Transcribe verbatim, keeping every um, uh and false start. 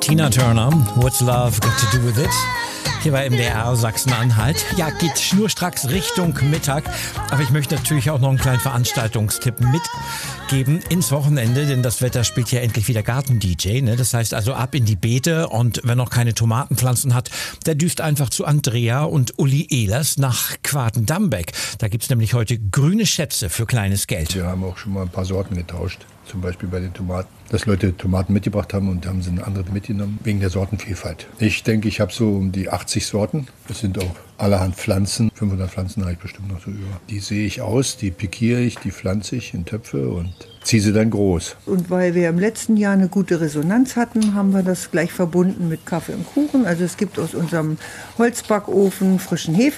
Tina Turner, What's Love Got to Do With It? Hier bei M D R Sachsen-Anhalt. Ja, geht schnurstracks Richtung Mittag. Aber ich möchte natürlich auch noch einen kleinen Veranstaltungstipp mitgeben ins Wochenende, denn das Wetter spielt ja endlich wieder Garten-D J. Ne? Das heißt also ab in die Beete, und wer noch keine Tomatenpflanzen hat, der düst einfach zu Andrea und Uli Ehlers nach Quaden-Dambeck. Da gibt's nämlich heute grüne Schätze für kleines Geld. Wir haben auch schon mal ein paar Sorten getauscht. Zum Beispiel bei den Tomaten, dass Leute Tomaten mitgebracht haben und haben sie eine andere mitgenommen, wegen der Sortenvielfalt. Ich denke, ich habe so um die achtzig Sorten. Das sind auch allerhand Pflanzen. fünfhundert Pflanzen habe ich bestimmt noch so über. Die sehe ich aus, die pikiere ich, die pflanze ich in Töpfe und ziehe sie dann groß. Und weil wir im letzten Jahr eine gute Resonanz hatten, haben wir das gleich verbunden mit Kaffee und Kuchen. Also es gibt aus unserem Holzbackofen frischen Hefe.